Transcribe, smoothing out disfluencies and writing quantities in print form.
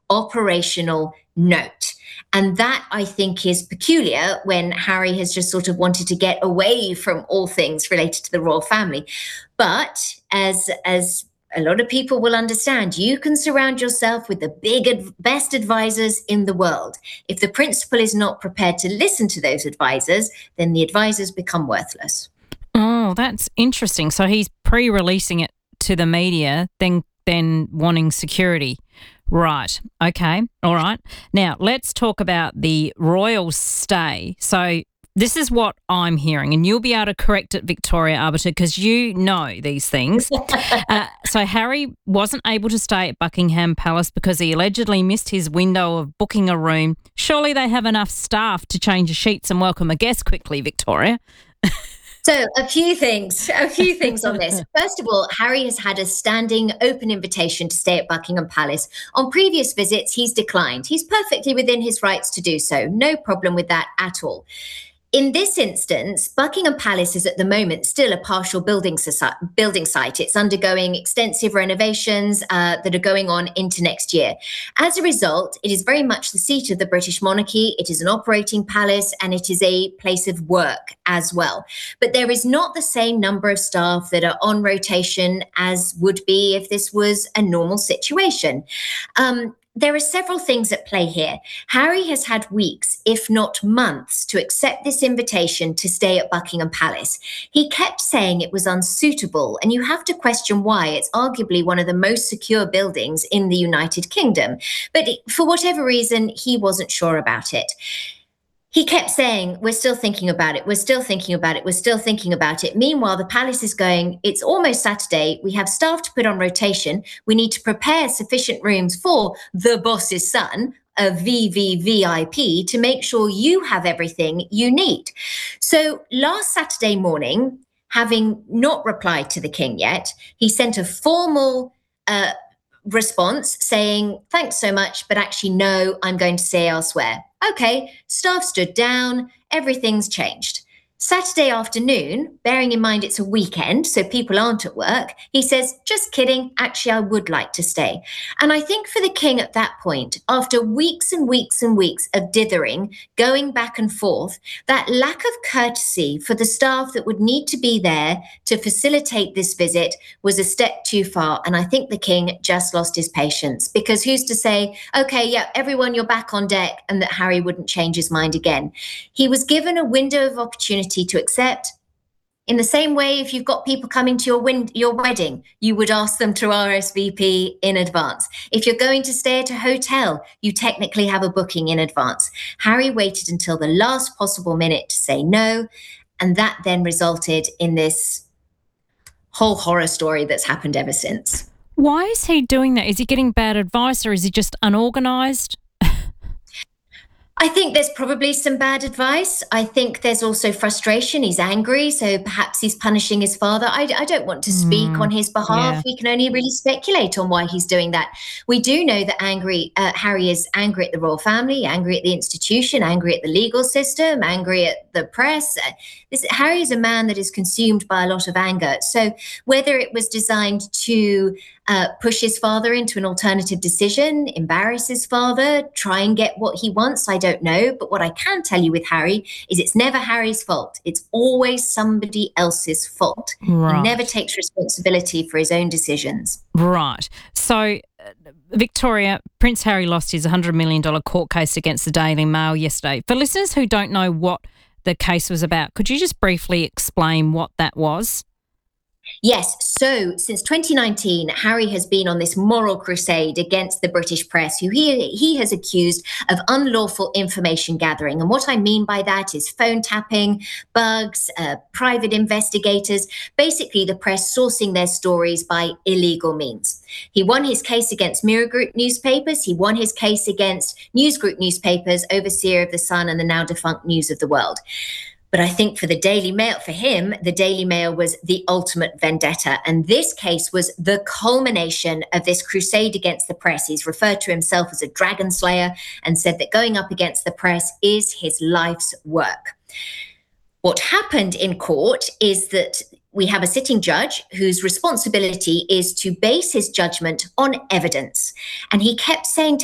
operational note. And that, I think, is peculiar when Harry has just sort of wanted to get away from all things related to the royal family. But as a lot of people will understand, you can surround yourself with the best advisors in the world. If the principal is not prepared to listen to those advisors, then the advisors become worthless. Oh, that's interesting. So he's pre-releasing it to the media, then wanting security. Right. Okay. All right. Now, let's talk about the royal stay. So this is what I'm hearing, and you'll be able to correct it, Victoria Arbiter, because you know these things. So Harry wasn't able to stay at Buckingham Palace because he allegedly missed his window of booking a room. Surely they have enough staff to change the sheets and welcome a guest quickly, Victoria. So a few things on this. First of all, Harry has had a standing open invitation to stay at Buckingham Palace. On previous visits, he's declined. He's perfectly within his rights to do so. No problem with that at all. In this instance, Buckingham Palace is at the moment still a partial building site. It's undergoing extensive renovations that are going on into next year. As a result, it is very much the seat of the British monarchy. It is an operating palace, and it is a place of work as well. But there is not the same number of staff that are on rotation as would be if this was a normal situation. There are several things at play here. Harry has had weeks, if not months, to accept this invitation to stay at Buckingham Palace. He kept saying it was unsuitable, and you have to question why. It's arguably one of the most secure buildings in the United Kingdom. But for whatever reason, he wasn't sure about it. He kept saying, we're still thinking about it. We're still thinking about it. We're still thinking about it. Meanwhile, the palace is going, it's almost Saturday. We have staff to put on rotation. We need to prepare sufficient rooms for the boss's son, a VVVIP, to make sure you have everything you need. So last Saturday morning, having not replied to the king yet, he sent a formal response saying, thanks so much, but actually, no, I'm going to stay elsewhere. Okay, staff stood down, everything's changed. Saturday afternoon, bearing in mind it's a weekend, so people aren't at work, he says, just kidding, actually I would like to stay. And I think for the king at that point, after weeks and weeks and weeks of dithering, going back and forth, that lack of courtesy for the staff that would need to be there to facilitate this visit was a step too far. And I think the king just lost his patience, because who's to say, okay, yeah, everyone, you're back on deck, and that Harry wouldn't change his mind again. He was given a window of opportunity to accept. In the same way, if you've got people coming to your wedding, you would ask them to RSVP in advance. If you're going to stay at a hotel, you technically have a booking in advance. Harry waited until the last possible minute to say no, and that then resulted in this whole horror story that's happened ever since. Why is he doing that? Is he getting bad advice, or is he just unorganised? I think there's probably some bad advice. I think there's also frustration. He's angry, so perhaps he's punishing his father. I don't want to speak on his behalf. Yeah. We can only really speculate on why he's doing that. We do know that Harry is angry at the royal family, angry at the institution, angry at the legal system, angry at the press. Harry is a man that is consumed by a lot of anger. So whether it was designed to push his father into an alternative decision, embarrass his father, try and get what he wants, I don't know. But what I can tell you with Harry is it's never Harry's fault. It's always somebody else's fault. Right. He never takes responsibility for his own decisions. Right. So, Victoria, Prince Harry lost his $100 million court case against the Daily Mail yesterday. For listeners who don't know what the case was about, could you just briefly explain what that was? Yes. So since 2019, Harry has been on this moral crusade against the British press, who he has accused of unlawful information gathering. And what I mean by that is phone tapping, bugs, private investigators, basically the press sourcing their stories by illegal means. He won his case against Mirror Group newspapers. He won his case against News Group newspapers, overseer of The Sun and the now defunct News of the World. But I think for the Daily Mail, for him, the Daily Mail was the ultimate vendetta. And this case was the culmination of this crusade against the press. He's referred to himself as a dragon slayer and said that going up against the press is his life's work. What happened in court is that we have a sitting judge whose responsibility is to base his judgment on evidence. And he kept saying to